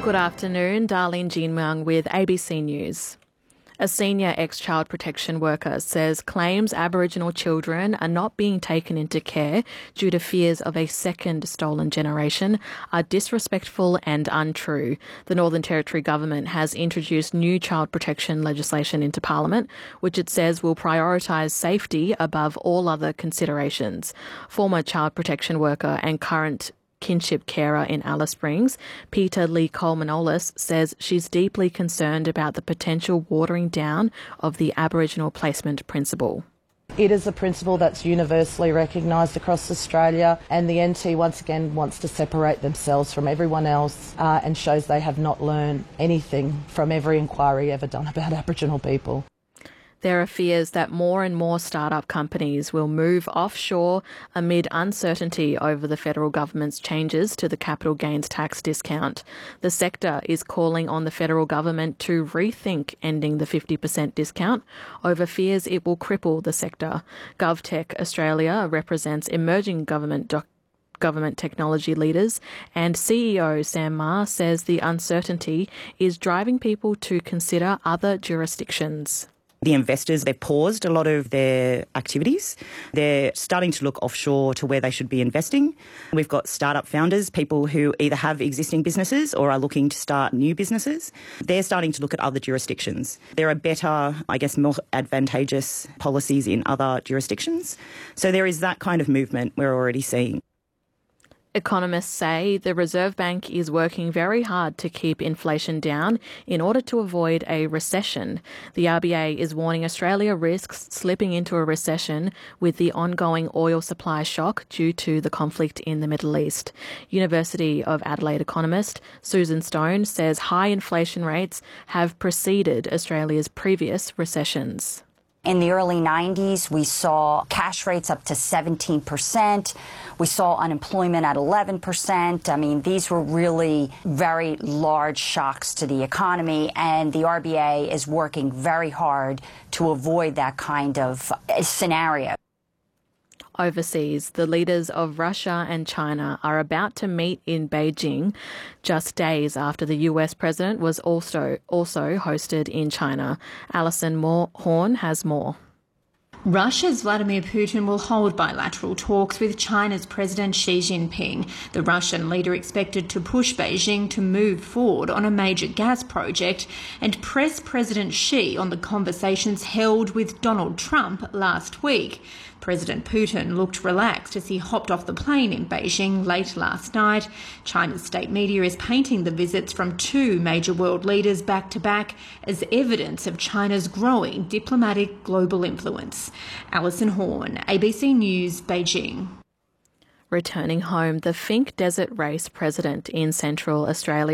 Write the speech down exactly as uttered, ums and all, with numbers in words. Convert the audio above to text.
Good afternoon, Darlene Jean-Myung with A B C News. A senior ex-child protection worker says claims Aboriginal children are not being taken into care due to fears of a second stolen generation are disrespectful and untrue. The Northern Territory government has introduced new child protection legislation into Parliament, which it says will prioritise safety above all other considerations. Former child protection worker and current kinship carer in Alice Springs, Peter Lee Coleman-Ollis, says she's deeply concerned about the potential watering down of the Aboriginal placement principle. It is a principle that's universally recognised across Australia, and the N T once again wants to separate themselves from everyone else uh, and shows they have not learned anything from every inquiry ever done about Aboriginal people. There are fears that more and more startup companies will move offshore amid uncertainty over the federal government's changes to the capital gains tax discount. The sector is calling on the federal government to rethink ending the fifty percent discount over fears it will cripple the sector. GovTech Australia represents emerging government doc- government technology leaders, and C E O Sam Ma says the uncertainty is driving people to consider other jurisdictions. The investors, they've paused a lot of their activities. They're starting to look offshore to where they should be investing. We've got startup founders, people who either have existing businesses or are looking to start new businesses. They're starting to look at other jurisdictions. There are better, I guess, more advantageous policies in other jurisdictions. So there is that kind of movement we're already seeing. Economists say the Reserve Bank is working very hard to keep inflation down in order to avoid a recession. The R B A is warning Australia risks slipping into a recession with the ongoing oil supply shock due to the conflict in the Middle East. University of Adelaide economist Susan Stone says high inflation rates have preceded Australia's previous recessions. In the early nineties, we saw cash rates up to seventeen percent. We saw unemployment at eleven percent. I mean, these were really very large shocks to the economy, and the R B A is working very hard to avoid that kind of scenario. Overseas, the leaders of Russia and China are about to meet in Beijing just days after the U S president was also also hosted in China. Alison Moore Horn has more. Russia's Vladimir Putin will hold bilateral talks with China's President Xi Jinping. The Russian leader expected to push Beijing to move forward on a major gas project and press President Xi on the conversations held with Donald Trump last week. President Putin looked relaxed as he hopped off the plane in Beijing late last night. China's state media is painting the visits from two major world leaders back-to-back as evidence of China's growing diplomatic global influence. Alison Horn, A B C News, Beijing. Returning home, the Finke Desert Race president in Central Australia